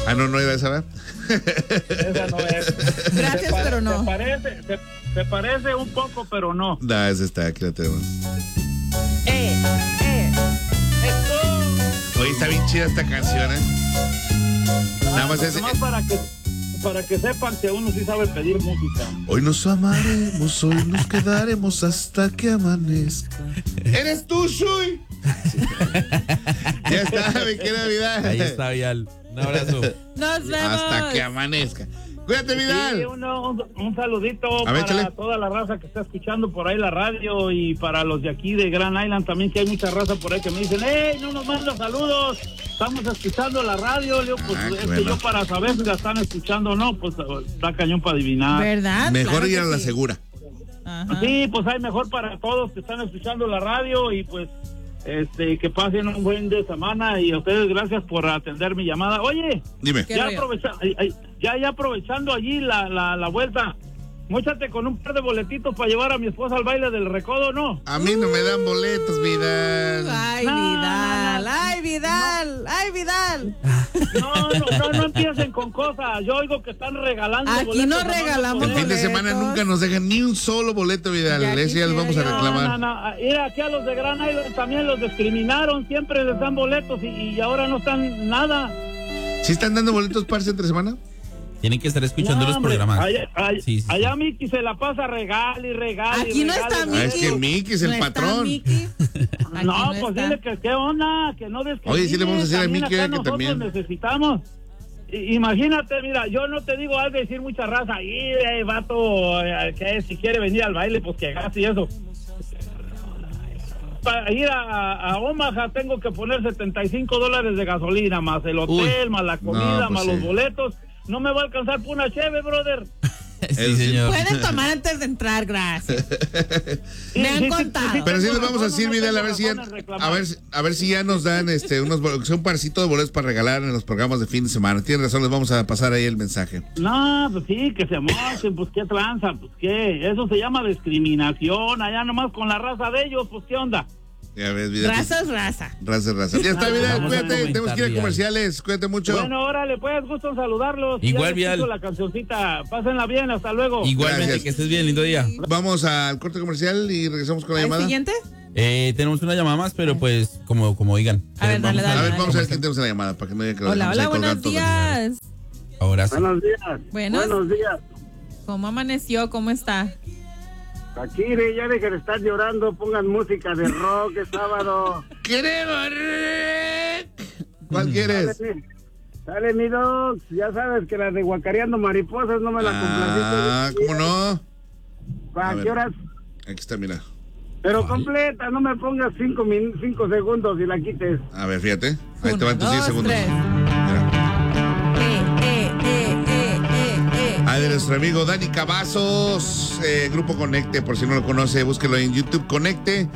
Ah, no era esa, ¿verdad? Esa no es. Gracias, pero no. Se parece un poco, pero no. No, esa está, aquí la tenemos. Oye, está bien chida esta canción, Nada más es... Nomás para que sepan que uno sí sabe pedir música. Hoy nos amaremos, hoy nos quedaremos hasta que amanezca. ¿Eres tú, Shui? Ya está, mi querida Vidal. Ahí está, Vidal. Un abrazo. Nos vemos. Hasta que amanezca. Cuídate, Vidal. Sí, un saludito ver, para échale. toda la raza que está escuchando por ahí la radio y para los de aquí de Grand Island también, que hay mucha raza por ahí que me dicen, no nos mandan saludos, estamos escuchando la radio. Le digo, pues es bueno. que yo para saber si la están escuchando o no, pues está cañón para adivinar. ¿Verdad? Mejor Claro ir que a la sí. segura. Ajá. Sí, pues hay mejor para todos que están escuchando la radio y pues que pasen un buen de semana y a ustedes gracias por atender mi llamada. Oye, Dime. ¿Qué ya, rollo? ya aprovechando allí la vuelta, móchate con un par de boletitos para llevar a mi esposa al baile del recodo, ¿no? A mí no me dan boletos, Vidal. Ay, No, Vidal, no. ay, Vidal, ay, Vidal. No empiecen con cosas. Yo oigo que están regalando Aquí boletos. no regalamos El fin de semana boletos. nunca nos dejan ni un solo boleto, Vidal. Ya Ese ya los vamos a quisiera yo. reclamar. No. Mira, aquí a los de Grand Island también los discriminaron. Siempre les dan boletos y ahora no están nada. ¿Sí están dando boletos parce entre semana? Tienen que estar escuchando No, los hombre, programas. Allá, Sí. allá Miki se la pasa regale y regale. Aquí no está Miki. Es que Miki es el ¿No está patrón. Miki? Aquí No, pues está. dile que qué onda, que no discrimine. Oye, sí le vamos a decir a También Miki acá que nosotros también. necesitamos. Imagínate, mira, yo no te digo algo de decir mucha raza. Y vato, que si quiere venir al baile, pues que gaste y eso. Para ir a Omaha tengo que poner $75 de gasolina, más el hotel, Uy. más la comida, No, pues más sí. los boletos. No me va a alcanzar por una cheve, brother. Sí, señor. Pueden tomar antes de entrar, gracias. Me han contado. Pero sí les vamos a decir, No Vidal, a tengo ver si ya, razón en reclamar. a ver si ya nos dan un parcito de boletos para regalar en los programas de fin de semana. Tienes razón, les vamos a pasar ahí el mensaje. No, pues sí, que se mochen, pues qué tranza, pues qué. Eso se llama discriminación, allá nomás con la raza de ellos, pues qué onda. Ya ves, Vidal. Raza es raza. Raza. Ya está, Vidal, Vamos a cuídate, comentar, tenemos que ir a Vidal. comerciales, cuídate mucho. Bueno, órale, pues, gusto en saludarlos. Igual, Ya les Vidal. quito la cancioncita, pásenla bien, hasta luego. Igualmente, Gracias. que estés bien, lindo día. Vamos al corte comercial y regresamos con la ¿El llamada. siguiente? Tenemos una llamada más, pero pues como digan. A ver, dale, A ver, dale. vamos a ver quién tenemos en la llamada para que no digan que lo Hola, dejamos ahí hola, buenos colgando todos. días. Ahora sí. Buenos días. Buenos días. ¿Cómo amaneció? ¿Cómo está? Aquí ya dejen de estar llorando, pongan música de rock, es sábado. ¡Queremos rock! ¿Cuál quieres? Sale mi dogs, ya sabes que la de Guacareando Mariposas no me la complaciste. ¿Cómo no? ¿Para A qué ver. horas? Aquí está, mira. Pero completa, no me pongas 5 segundos y la quites. A ver, fíjate. Ahí te Uno, van tus 10 dos, segundos. tres. Mira. Ah, de nuestro amigo Dani Cavazos, Grupo Conecte, por si no lo conoce, búsquelo en YouTube, Conecte,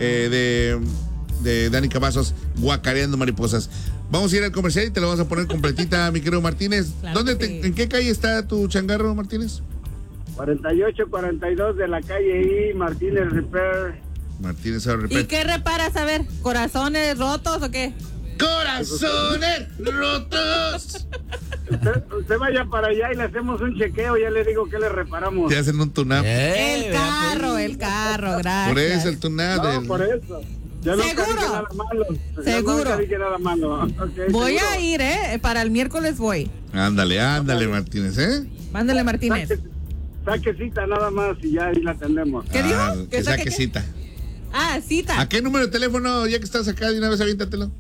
de Dani Cavazos, Guacareando Mariposas. Vamos a ir al comercial y te lo vamos a poner completita, mi querido Martínez. Claro que sí. ¿En qué calle está tu changarro, Martínez? 48-42 de la calle I, Martínez Repair. Martínez, ahora ¿Y repite. qué reparas? A ver, ¿corazones rotos o qué? ¡Corazones rotos! Usted vaya para allá y le hacemos un chequeo, ya le digo que le reparamos. Te hacen un tune-up. El carro, gracias. Por eso el tune-up. No, por eso. Yo nunca ¿Seguro? dije nada malo. Yo ¿Seguro? nunca dije nada malo. Okay, Voy ¿seguro? a ir, para el miércoles voy. Ándale, Martínez, ¿eh? Mándale, Martínez. Saque cita nada más y ya ahí la atendemos. ¿Qué dijo? Que ¿Que saque saque qué? cita. Ah, cita. ¿A qué número de teléfono, ya que estás acá, de una vez aviéntatelo?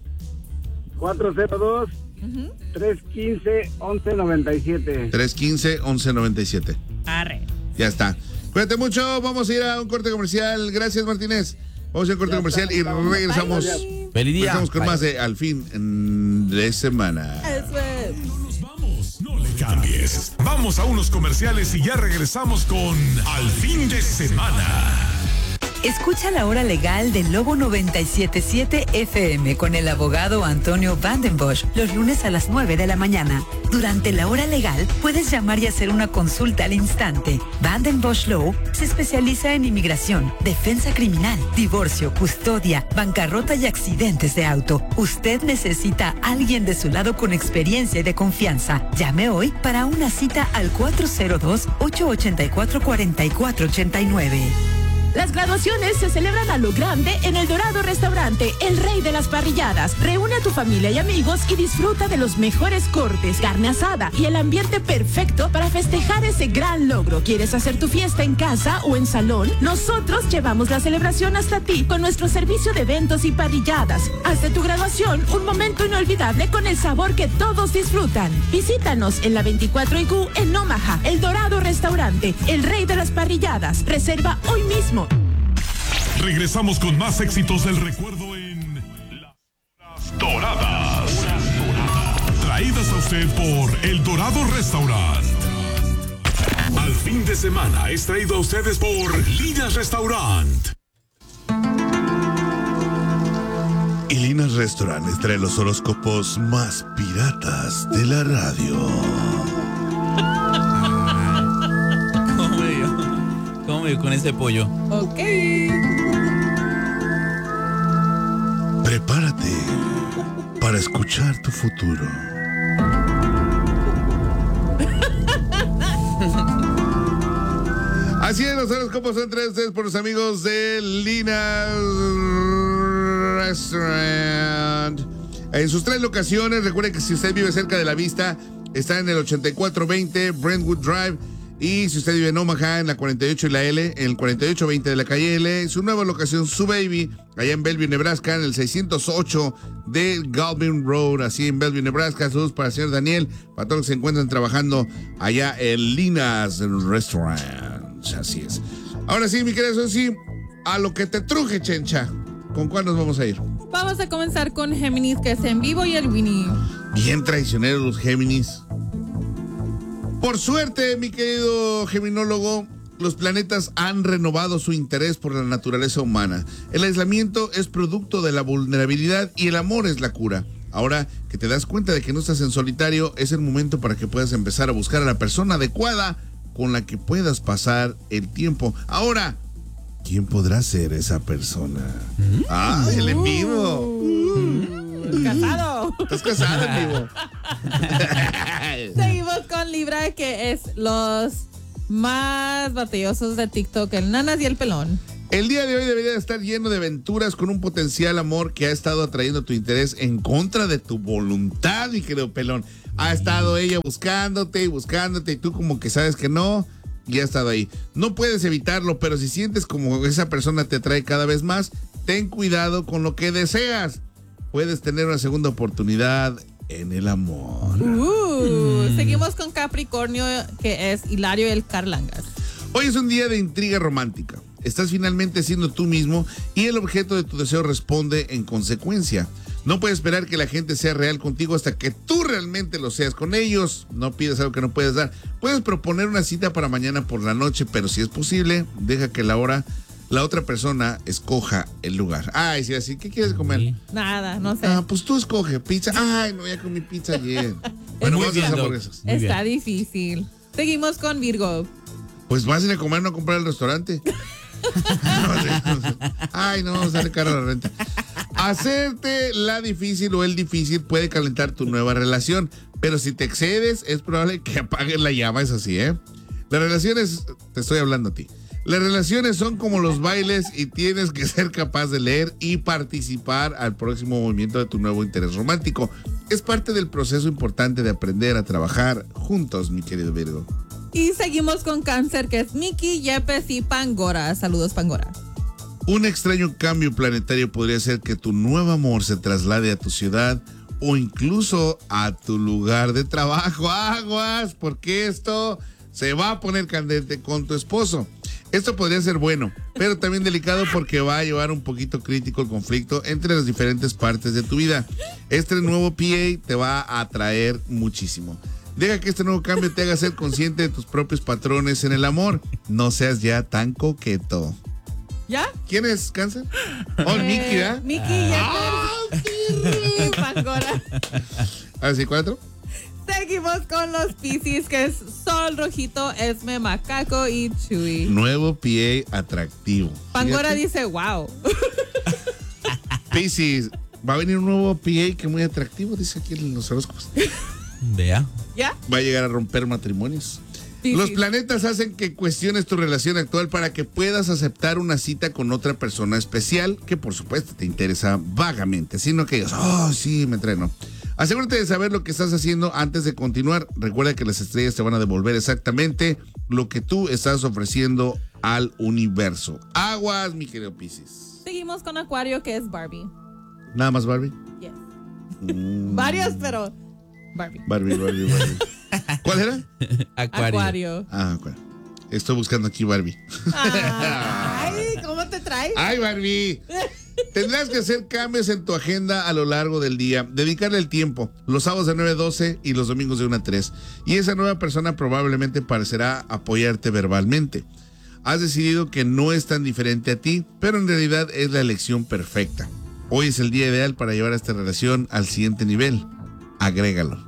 402-315-1197. 315-1197. Arre. Ya está. Cuídate mucho, vamos a ir a un corte comercial. Gracias, Martínez. Vamos a ir a un corte comercial y regresamos. Bye. Feliz día. Regresamos con Bye. más de Al Fin de Semana. Eso es. Nos vamos, no le cambies. Vamos a unos comerciales y ya regresamos con Al Fin de Semana. Escucha la hora legal de Lobo 97.7 FM con el abogado Antonio Vandenbosch los lunes a las 9 de la mañana. Durante la hora legal puedes llamar y hacer una consulta al instante. Vandenbosch Law se especializa en inmigración, defensa criminal, divorcio, custodia, bancarrota y accidentes de auto. Usted necesita a alguien de su lado con experiencia y de confianza. Llame hoy para una cita al 402-884-4489. Las graduaciones se celebran a lo grande en El Dorado Restaurante, el rey de las parrilladas. Reúne a tu familia y amigos y disfruta de los mejores cortes, carne asada y el ambiente perfecto para festejar ese gran logro. ¿Quieres hacer tu fiesta en casa o en salón? Nosotros llevamos la celebración hasta ti con nuestro servicio de eventos y parrilladas. Haz de tu graduación un momento inolvidable con el sabor que todos disfrutan. Visítanos en la 24 IQ en Omaha, El Dorado Restaurante, el rey de las parrilladas. Reserva hoy mismo. Regresamos con más éxitos del recuerdo en Las Doradas. Traídas a usted por El Dorado Restaurant. Al fin de semana es traído a ustedes por Linas Restaurant. Y Linas Restaurant trae los horóscopos más piratas de la radio. ¿Cómo me dio con ese pollo? Ok. Prepárate para escuchar tu futuro. Así es, los horóscopos son traídos ustedes por los amigos de Linas Restaurant. En sus 3 locaciones, recuerde que si usted vive cerca de la vista, está en el 8420 Brentwood Drive. Y si usted vive en Omaha, en la 48 y la L, en el 4820 de la calle L, su nueva locación, Su Baby, allá en Bellevue, Nebraska, en el 608 de Galvin Road, así en Bellevue, Nebraska. Saludos para el señor Daniel, para todos los que se encuentran trabajando allá en Linas Restaurant. Así es. Ahora sí, mi querido Sosi, a lo que te truje, Chencha. ¿Con cuál nos vamos a ir? Vamos a comenzar con Géminis, que es en vivo, y el Winnie. Bien traicioneros los Géminis. Por suerte, mi querido geminólogo, los planetas han renovado su interés por la naturaleza humana. El aislamiento es producto de la vulnerabilidad y el amor es la cura. Ahora que te das cuenta de que no estás en solitario, es el momento para que puedas empezar a buscar a la persona adecuada con la que puedas pasar el tiempo. Ahora, ¿quién podrá ser esa persona? ¡Ah, el en vivo! Casado. ¿Estás casado en vivo? Seguimos con Libra, que es los más batallosos de TikTok, el Nanas y el Pelón. El día de hoy debería estar lleno de aventuras con un potencial amor que ha estado atrayendo tu interés en contra de tu voluntad, mi querido Pelón. Ha estado ella buscándote y tú como que sabes que no, y ha estado ahí. No puedes evitarlo, pero si sientes como esa persona te atrae cada vez más, ten cuidado con lo que deseas. Puedes tener una segunda oportunidad en el amor. Seguimos con Capricornio, que es Hilario y el Carlangas. Hoy es un día de intriga romántica. Estás finalmente siendo tú mismo y el objeto de tu deseo responde en consecuencia. No puedes esperar que la gente sea real contigo hasta que tú realmente lo seas con ellos. No pidas algo que no puedes dar. Puedes proponer una cita para mañana por la noche, pero si es posible, deja que la otra persona escoja el lugar. Ay, sí, así, ¿qué quieres comer? Nada, no sé. Ah, pues tú escoge, pizza. Ay, no, ya comí pizza ayer. Bueno, Muy vamos bien, a las Doc. hamburguesas. Muy Está bien. difícil. Seguimos con Virgo. Pues vas a ir a comer, no a comprar al restaurante. Ay, no, sale cara la renta. Hacerte la difícil o el difícil puede calentar tu nueva relación, pero si te excedes, es probable que apagues la llama, es así, ¿eh? Las relaciones, te estoy hablando a ti. Las relaciones son como los bailes y tienes que ser capaz de leer y participar al próximo movimiento de tu nuevo interés romántico. Es parte del proceso importante de aprender a trabajar juntos, mi querido Virgo. Y seguimos con Cáncer, que es Miki, Yepes y Pangora. Saludos, Pangora. Un extraño cambio planetario podría ser que tu nuevo amor se traslade a tu ciudad o incluso a tu lugar de trabajo. Aguas, porque esto se va a poner candente con tu esposo. Esto podría ser bueno, pero también delicado porque va a llevar un poquito crítico el conflicto entre las diferentes partes de tu vida. Este nuevo PA te va a atraer muchísimo. Deja que este nuevo cambio te haga ser consciente de tus propios patrones en el amor. No seas ya tan coqueto. ¿Ya? ¿Quién es Cáncer? Oh, Mickey, ¿verdad? Mickey y Pangora. Así, 4. Seguimos con los Piscis, que es Sol, Rojito, Esme, Macaco y Chuy. Nuevo PA atractivo. Pangora Fíjate. dice, wow. Piscis, va a venir un nuevo PA que es muy atractivo, dice aquí en los horóscopos. Vea. ¿Ya? Va a llegar a romper matrimonios. Piscis. Los planetas hacen que cuestiones tu relación actual para que puedas aceptar una cita con otra persona especial que por supuesto te interesa vagamente, sino que digas, oh sí, me entreno. Asegúrate de saber lo que estás haciendo antes de continuar. Recuerda que las estrellas te van a devolver exactamente lo que tú estás ofreciendo al universo. Aguas, mi querido Piscis. Seguimos con Acuario, que es Barbie. Nada más Barbie. Yes. Varios, pero Barbie. Barbie. ¿Cuál era? Acuario. Ah, bueno. Estoy buscando aquí Barbie. Ay, ¿cómo te traes? ¡Ay, Barbie! Tendrás que hacer cambios en tu agenda a lo largo del día, dedicarle el tiempo, los sábados de 9 a 12 y los domingos de 1 a 3. Y esa nueva persona probablemente parecerá apoyarte verbalmente. Has decidido que no es tan diferente a ti, pero en realidad es la elección perfecta. Hoy es el día ideal para llevar esta relación al siguiente nivel. Agrégalo.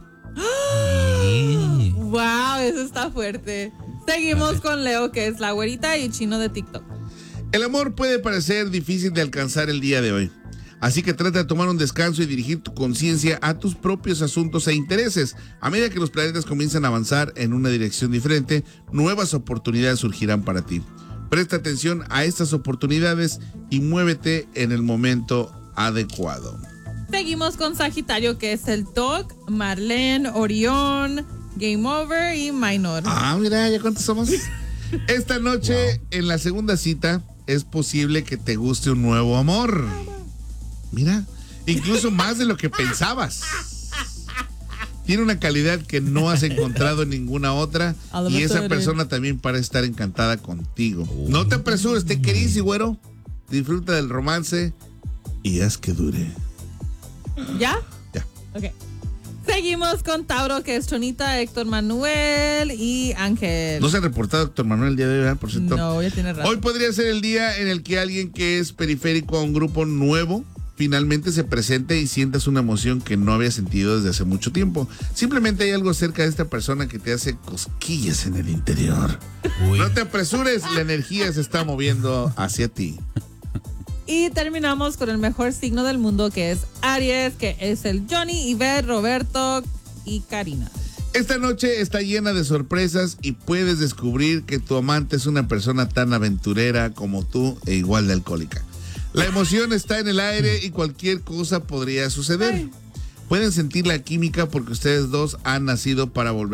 Wow, eso está fuerte. Seguimos con Leo, que es la güerita y Chino de TikTok. El amor puede parecer difícil de alcanzar el día de hoy. Así que trata de tomar un descanso y dirigir tu conciencia a tus propios asuntos e intereses. A medida que los planetas comienzan a avanzar en una dirección diferente, nuevas oportunidades surgirán para ti. Presta atención a estas oportunidades y muévete en el momento adecuado. Seguimos con Sagitario, que es el Doc, Marlene, Orión, Game Over y Minor. Ah, mira, ¿ya cuántos somos? Esta noche, en la segunda cita, es posible que te guste un nuevo amor. Mira, incluso más de lo que pensabas. Tiene una calidad que no has encontrado en ninguna otra y esa persona también parece estar encantada contigo. No te apresures, te querís, güero. Disfruta del romance y haz que dure. ¿Ya? Ya. Ok. Seguimos con Tauro, que es Chonita, Héctor Manuel y Ángel. No se ha reportado Héctor Manuel el día de hoy, ¿verdad? Por cierto. No, ya tiene razón. Hoy podría ser el día en el que alguien que es periférico a un grupo nuevo finalmente se presente y sientas una emoción que no había sentido desde hace mucho tiempo. Simplemente hay algo cerca de esta persona que te hace cosquillas en el interior. Uy. No te apresures, la energía se está moviendo hacia ti. Y terminamos con el mejor signo del mundo, que es Aries, que es el Johnny, Ivette, Roberto y Karina. Esta noche está llena de sorpresas y puedes descubrir que tu amante es una persona tan aventurera como tú e igual de alcohólica. La emoción está en el aire y cualquier cosa podría suceder. Pueden sentir la química porque ustedes dos han nacido para volver